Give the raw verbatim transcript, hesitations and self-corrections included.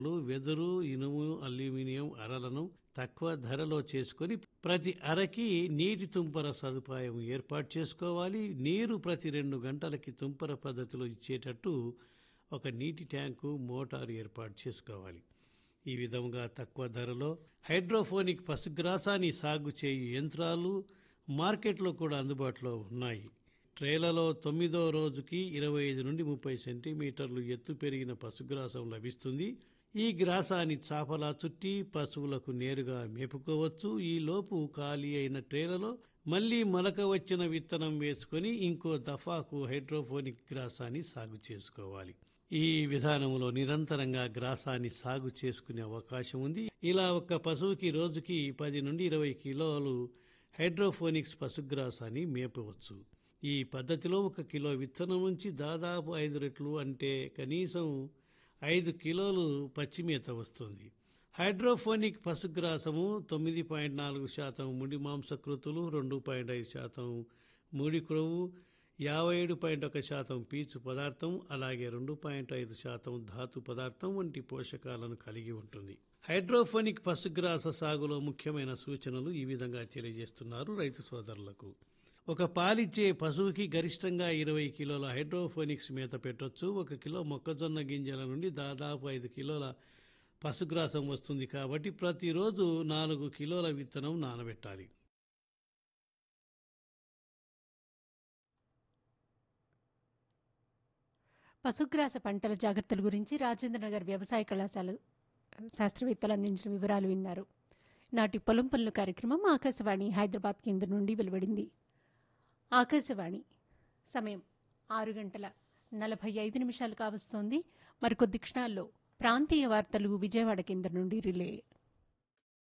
వెదురు, ఇనుము, అల్యూమినియం అరలను తక్కువ ధరలో చేసుకొని ప్రతి అరకి నీటి తుంపర సదుపాయం ఏర్పాటు చేసుకోవాలి. నీరు ప్రతి రెండు గంటలకి తుంపర పద్ధతిలో ఇచ్చేటట్టు ఒక నీటి ట్యాంకు, మోటారు ఏర్పాటు చేసుకోవాలి. ఈ విధంగా తక్కువ ధరలో హైడ్రోఫోనిక్ పశుగ్రాసాన్ని సాగు చేయు యంత్రాలు మార్కెట్లో కూడా అందుబాటులో ఉన్నాయి. ట్రేలలో తొమ్మిదో రోజుకి ఇరవై ఐదు నుండి ముప్పై సెంటీమీటర్లు ఎత్తు పెరిగిన పశుగ్రాసం లభిస్తుంది. ఈ గ్రాసాన్ని చాపలా చుట్టి పశువులకు నేరుగా మేపుకోవచ్చు. ఈ లోపు ఖాళీ అయిన ట్రేలలో మళ్లీ మొలక వచ్చిన విత్తనం వేసుకొని ఇంకో దఫాకు హైడ్రోఫోనిక్ గ్రాసాన్ని సాగు చేసుకోవాలి. ఈ విధానంలో నిరంతరంగా గ్రాసాన్ని సాగు చేసుకునే అవకాశం ఉంది. ఇలా ఒక పశువుకి రోజుకి పది నుండి ఇరవై కిలోలు హైడ్రోఫోనిక్స్ పశుగ్రాసాన్ని మేపవచ్చు. ఈ పద్ధతిలో ఒక కిలో విత్తనం నుంచి దాదాపు ఐదు రెట్లు అంటే కనీసం ఐదు కిలోలు పచ్చిమేత వస్తుంది. హైడ్రోఫోనిక్ పశుగ్రాసము తొమ్మిది పాయింట్ నాలుగు శాతం ముడి మాంసకృతులు, రెండు పాయింట్ ఐదు శాతం ముడి క్రొవ్వు, యాభై ఏడు పాయింట్ ఒక శాతం పీచు పదార్థం, అలాగే రెండు పాయింట్ ఐదు శాతం ధాతు పదార్థం వంటి పోషకాలను కలిగి ఉంటుంది. హైడ్రోఫోనిక్ పశుగ్రాస సాగులో ముఖ్యమైన సూచనలు ఈ విధంగా తెలియజేస్తున్నారు రైతు సోదరులకు. ఒక పాలిచ్చే పశువుకి గరిష్టంగా ఇరవై కిలోల హైడ్రోఫోనిక్స్ మేత పెట్టొచ్చు. ఒక కిలో మొక్కజొన్న గింజల నుండి దాదాపు ఐదు కిలోల పశుగ్రాసం వస్తుంది. కాబట్టి ప్రతిరోజు నాలుగు కిలోల విత్తనం నానబెట్టాలి. పశుగ్రాస పంటల జాగ్రత్తల గురించి రాజేంద్రనగర్ వ్యవసాయ కళాశాల శాస్త్రవేత్తలు అందించిన వివరాలు విన్నారు. నాటి పొలం పనులు కార్యక్రమం ఆకాశవాణి హైదరాబాద్ కేంద్రం నుండి వెలువడింది. ఆకాశవాణి సమయం ఆరు గంటల నలభై ఐదు నిమిషాలు కావస్తోంది. మరికొద్ది క్షణాల్లో ప్రాంతీయ వార్తలు విజయవాడ కేంద్రం నుండి రిలే.